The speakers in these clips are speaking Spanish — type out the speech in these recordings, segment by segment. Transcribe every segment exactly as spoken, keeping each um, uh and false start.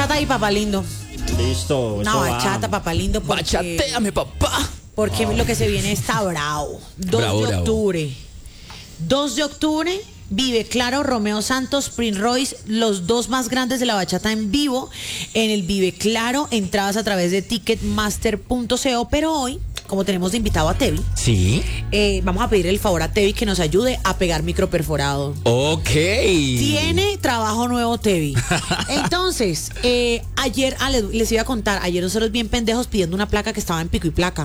bachata y papá lindo. Listo. Una bachata, va. papá lindo. Porque, Bachateame, papá. Porque oh. lo que se viene está bravo. dos bravo, de octubre. Bravo. dos de octubre. Vive Claro, Romeo Santos, Prince Royce, los dos más grandes de la bachata en vivo en el Vive Claro, entradas a través de ticketmaster punto co, pero hoy, como tenemos de invitado a Tevi, sí, eh, vamos a pedir el favor a Tevi que nos ayude a pegar micro perforado. Ok. Tiene trabajo nuevo Tevi. Entonces, eh, ayer, ah, les, les iba a contar, ayer nosotros bien pendejos pidiendo una placa que estaba en pico y placa.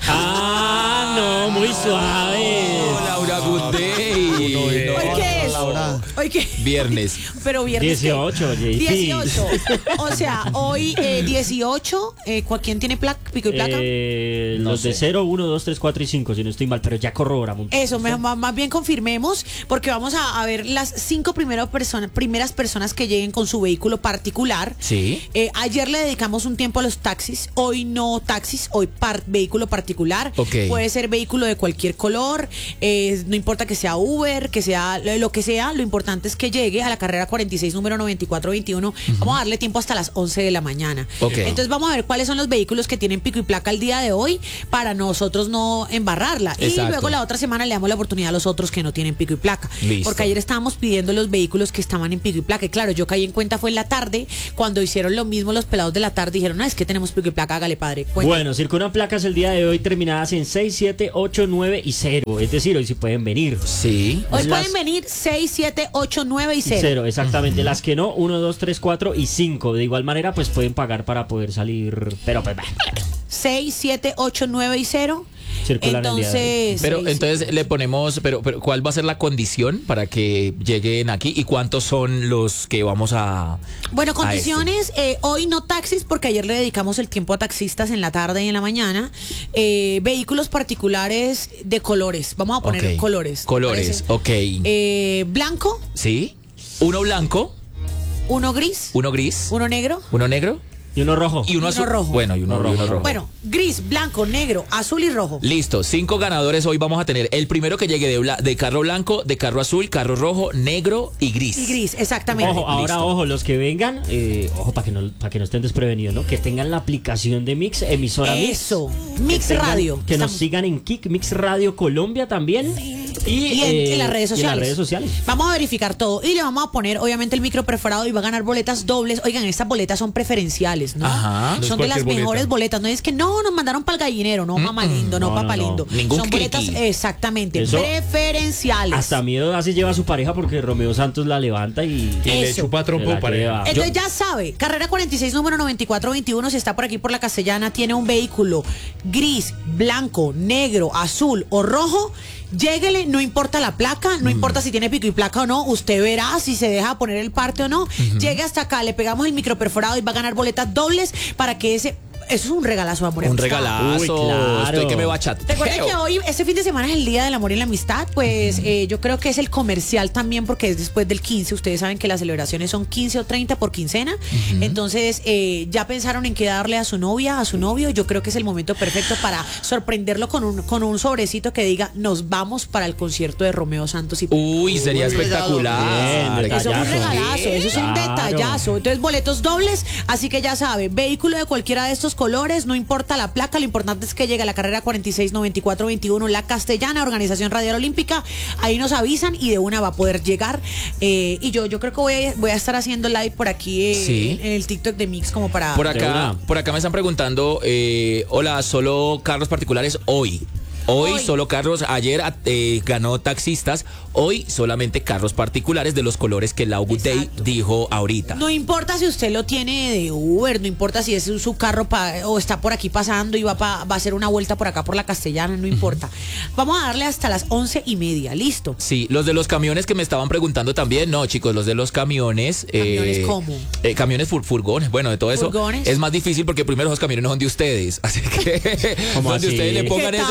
Ah, no, muy suave. Oh, Laura, good day. No, no, ¿Hoy qué es? Laura. ¿Hoy qué? Viernes. Pero viernes dieciocho, dieciocho. O sea, hoy eh, dieciocho, eh, ¿quién tiene placa, pico y placa? Eh, no los sé. De cero, uno, dos, tres, cuatro y cinco, si no estoy mal, pero ya corroboramos. Eso, me, más bien confirmemos, porque vamos a, a ver las cinco primero persona, primeras personas que lleguen con su vehículo particular. Sí. Eh, ayer le dedicamos un tiempo a los taxis, hoy no taxis, hoy par, vehículo particular. Okay. Puede ser vehículo de cualquier color, eh, no importa que sea Uber, que sea lo que sea, lo importante es que llegue a la carrera cuarenta y seis, número noventa y cuatro veintiuno. Uh-huh. Vamos a darle tiempo hasta las once de la mañana. Okay. Entonces vamos a ver cuáles son los vehículos que tienen pico y placa el día de hoy para nosotros no embarrarla. Exacto. Y luego la otra semana le damos la oportunidad a los otros que no tienen pico y placa. Listo. Porque ayer estábamos pidiendo los vehículos que estaban en pico y placa. Y claro, yo caí en cuenta fue en la tarde, cuando hicieron lo mismo los pelados de la tarde, dijeron, no, es que tenemos pico y placa, hágale padre. Cuéntame. Bueno, Circuna placas el día de hoy terminadas en seis, siete, ocho, nueve y cero. Es decir, hoy sí pueden venir. Sí. Hoy las... pueden venir seis, siete, ocho, nueve y cero. Cero, exactamente. Uh-huh. Las que no, uno, dos, tres, cuatro y cinco. De igual manera, pues pueden pagar para poder salir. Pero pues seis, siete, ocho, nueve y cero. Circular entonces, pero seis, entonces siete. le ponemos, pero, pero ¿cuál va a ser la condición para que lleguen aquí y cuántos son los que vamos a? Bueno, condiciones, este? eh, hoy no taxis porque ayer le dedicamos el tiempo a taxistas en la tarde y en la mañana. Eh, vehículos particulares de colores, vamos a poner okay. colores. Colores, ok. Eh, blanco. Sí. Uno blanco. Uno gris. Uno gris. Uno negro. Uno negro. Y uno rojo. Y uno, uno azul. rojo. Bueno, y uno, uno rojo, rojo. rojo. Bueno, gris, blanco, negro, azul y rojo. Listo, cinco ganadores hoy vamos a tener. El primero que llegue de, bla- de carro blanco, de carro azul, carro rojo, negro y gris. Y gris, exactamente. Ojo, ahora Listo. ojo, los que vengan, eh, ojo, para que no para que no estén desprevenidos, ¿no? Que tengan la aplicación de Mix, emisora Mix. Eso, Mix que tengan, Radio. Que Estamos... nos sigan en Kick, Mix Radio Colombia también. Y, y en, eh, en las redes y en sociales. las redes sociales. Vamos a verificar todo y le vamos a poner obviamente el micro perforado y va a ganar boletas dobles. Oigan, estas boletas son preferenciales, ¿no? Ajá. Son No de las boleta. mejores boletas. No es que no nos mandaron para el gallinero, no, mamá lindo, no, no, papá no, no. lindo. Ningún Son boletas kiki. exactamente Eso, preferenciales. Hasta miedo así lleva a su pareja porque Romeo Santos la levanta y, Y le Eso. chupa trompo Se la pareja. lleva. Entonces ya sabe, carrera cuarenta y seis, número noventa y cuatro veintiuno, si está por aquí por la Castellana, tiene un vehículo gris, blanco, negro, azul o rojo, lléguele, no importa la placa, no mm. importa si tiene pico y placa o no, usted verá si se deja poner el parte o no, uh-huh. llegue hasta acá, le pegamos el micro perforado y va a ganar boletas dobles para que ese... Eso es un regalazo, amor. Un regalazo. Uy, claro. Estoy que me va a chat. Recuerden que hoy, este fin de semana es el Día del Amor y la Amistad, pues eh, yo creo que es el comercial también porque es después del quince. Ustedes saben que las celebraciones son quince o treinta por quincena. Uh-huh. Entonces, eh, ya pensaron en qué darle a su novia, a su novio. Yo creo que es el momento perfecto para sorprenderlo con un, con un sobrecito que diga, nos vamos para el concierto de Romeo Santos y Uy, sería Uy, espectacular. Bien, eso es un detallazo. regalazo, eso es un Claro. detallazo. Entonces, boletos dobles, así que ya sabe, vehículo de cualquiera de estos colores, no importa la placa, lo importante es que llegue a la carrera cuarenta y seis, noventa y cuatro veintiuno, La Castellana, Organización Radial Olímpica. Ahí nos avisan y de una va a poder llegar. Eh, y yo yo creo que voy a, voy a estar haciendo live por aquí eh, sí. en el TikTok de Mix como para... Por acá, por acá me están preguntando, eh, hola, solo carros particulares hoy. Hoy, hoy solo carros, ayer eh, ganó taxistas, hoy solamente carros particulares de los colores que Lau Good Day dijo ahorita. No importa si usted lo tiene de Uber, no importa si es su carro pa, o está por aquí pasando y va, pa, va a hacer una vuelta por acá por la Castellana, no importa. Uh-huh. Vamos a darle hasta las once y media, ¿listo? Sí, los de los camiones que me estaban preguntando también, no chicos, los de los camiones. ¿Camiones eh, cómo? Eh, camiones fur, furgones, bueno, de todo eso. ¿Furgones? Es más difícil porque primero esos camiones no son de ustedes, así que donde así? ustedes le pongan ese, la gran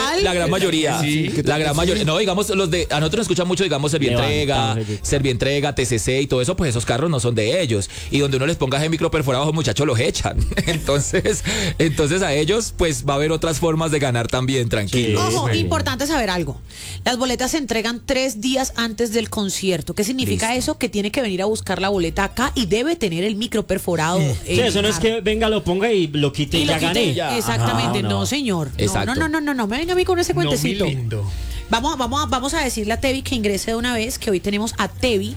gran mayoría. Sí. La gran mayoría. No, digamos, los de. A nosotros nos escuchan mucho, digamos, Servientrega, Levantado, Servientrega, T C C y todo eso, pues esos carros no son de ellos. Y donde uno les ponga ese micro perforado, los muchachos los echan. Entonces, entonces a ellos, pues va a haber otras formas de ganar también, tranquilos. Sí. Ojo, Sí. importante saber algo. Las boletas se entregan tres días antes del concierto. ¿Qué significa Listo. eso? Que tiene que venir a buscar la boleta acá y debe tener el micro perforado. Sí, eso no es que venga, lo ponga y lo quite y, Y lo ya quité. gané. Exactamente, Ajá, no, señor. No, Exacto. No, no, no, no, no, me venga a mí con ese No, mi cuentecito. lindo. Vamos, a- vamos, a- vamos a decirle a Tevi que ingrese de una vez, que hoy tenemos a Tevi.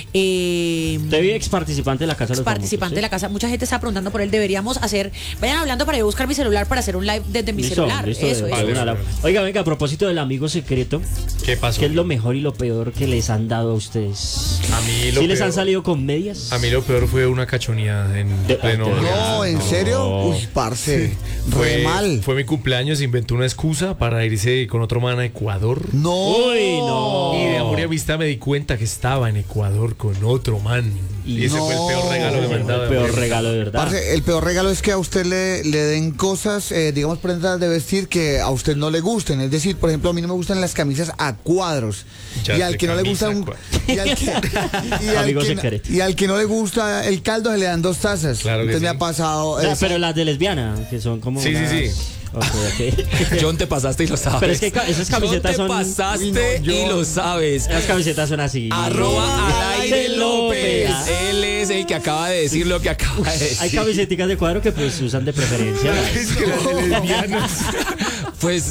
Eh, Tevi, ex participante de la Casa de los participante de la Famosos, casa. Mucha gente está preguntando por él. Deberíamos hacer. Vayan hablando para yo buscar mi celular para hacer un live desde mi ¿sí? Listo, celular. listo, eso, de- eso. de una la- Oiga, venga, a propósito del amigo secreto, ¿Qué pasó? ¿qué es lo mejor y lo peor que les han dado a ustedes? A mí lo ¿Sí les peor- han salido con medias? A mí lo peor fue una cachoneada en De- pleno. de- No, ¿en serio? Uy, parce, Fue, re mal. fue mi cumpleaños, inventó una excusa para irse con otro man a Ecuador. No. Uy, no. Y de amor y amistad me di cuenta que estaba en Ecuador con otro man. Y, Y ese fue el no. peor regalo que me han El dado. de amor y peor amistad. regalo de verdad. Parce, el peor regalo es que a usted le, le den cosas, eh, digamos, prendas de vestir que a usted no le gusten. Es decir, por ejemplo, a mí no me gustan las camisas a cuadros. Ya y al sé, que no le camisa gusta un, a y al que, y al Amigo que- secreto. y al que no le gusta el caldo se le dan dos tazas. Claro que Entonces me sí. ha pasado. O sea, eso. pero las de lesbiana, que son como. Sí, sí, unas- sí. Ok, ok. John, te pasaste y lo sabes. Pero es que ca- esas camisetas John, te son- pasaste Uy, no, y John. lo sabes. Las camisetas son así. Arroba al aire López. Ah. Él es el que acaba de decir lo que acaba de decir. Hay camisetas de cuadro que pues usan de preferencia. Es que las de lesbianas. Pues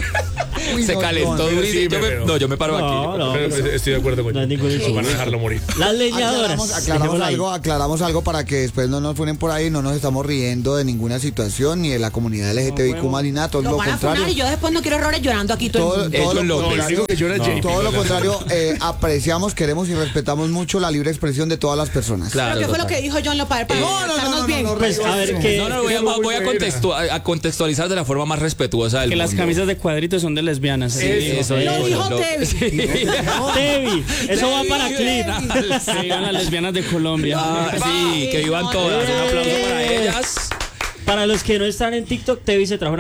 Uy, se no, calentó John. durísimo. Sí, Yo me- pero- no, yo me paro No, aquí. no. Pero, pues, estoy de acuerdo con No hay John. ningún insulto. Van a dejarlo morir. Las leñadoras. Aclaramos, aclaramos dejémoslo ahí. algo, aclaramos algo para que después no nos funen por ahí, no nos estamos riendo de ninguna situación, ni de la comunidad L G T B I Q más ni nada, todo Lo lo van a funar contrario. y yo después no quiero errores llorando aquí todo, Todo, el mundo. todo Eso lo lo- No, el contrario, único que llora es J P. todo lo la contrario, eh, apreciamos, queremos y respetamos mucho la libre expresión de todas las personas. Claro. ¿Pero qué fue lo total. que dijo John Lopar para No, no, no, estarnos no, bien? no, no, Pues a ver que. No, no, voy a, Muy voy a, buena. contextu- a- a contextualizar de la forma más respetuosa del Que las mundo. camisas de cuadritos son de lesbianas. Sí, Sí, eso Lo es. dijo Lo- Tevi. Sí. Tevi, eso va para clip. que vivan las lesbianas de Colombia. Ah, sí, que vivan todas. Un aplauso para ellas. Para los que no están en TikTok, Tevi se trajo una